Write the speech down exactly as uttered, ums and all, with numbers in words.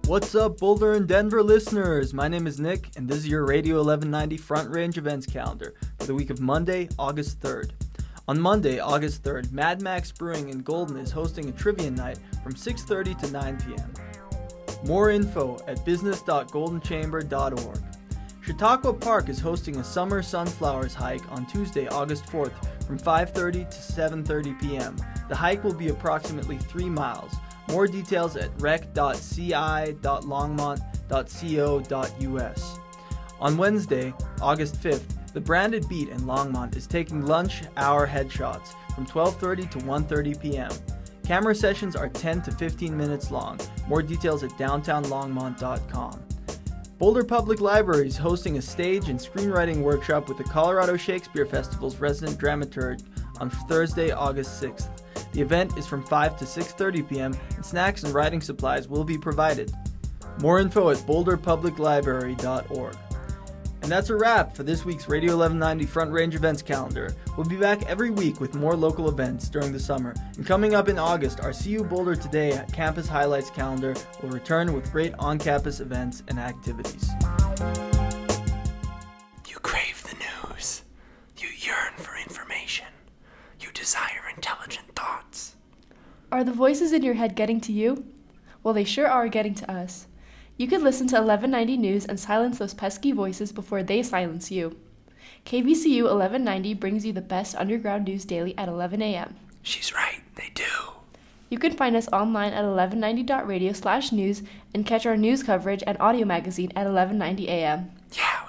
What's up, Boulder and Denver listeners? My name is Nick, and this is your Radio eleven ninety Front Range events calendar for the week of Monday, August third. On Monday, August third, Mad Max Brewing in Golden is hosting a trivia night from six thirty to nine p.m. More info at business dot golden chamber dot org. Chautauqua Park is hosting a Summer Sunflowers hike on Tuesday, August fourth from five thirty to seven thirty p.m. The hike will be approximately three miles. More details at rec dot c i dot longmont dot co dot u s. On Wednesday, August fifth, the Branded Beat in Longmont is taking lunch hour headshots from twelve thirty to one thirty p.m. Camera sessions are ten to fifteen minutes long. More details at downtown longmont dot com. Boulder Public Library is hosting a stage and screenwriting workshop with the Colorado Shakespeare Festival's resident dramaturg on Thursday, August sixth. The event is from five to six thirty p.m. and snacks and writing supplies will be provided. More info at boulder public library dot org. And that's a wrap for this week's Radio eleven ninety Front Range events calendar. We'll be back every week with more local events during the summer. And coming up in August, our C U Boulder Today Campus Highlights calendar will return with great on-campus events and activities. You crave the news. You yearn for information. You desire intelligent thoughts. Are the voices in your head getting to you? Well, they sure are getting to us. You could listen to eleven ninety News and silence those pesky voices before they silence you. K V C U eleven ninety brings you the best underground news daily at eleven a.m. She's right, they do. You can find us online at eleven ninety dot radio slash news and catch our news coverage and audio magazine at eleven ninety a.m. Yeah,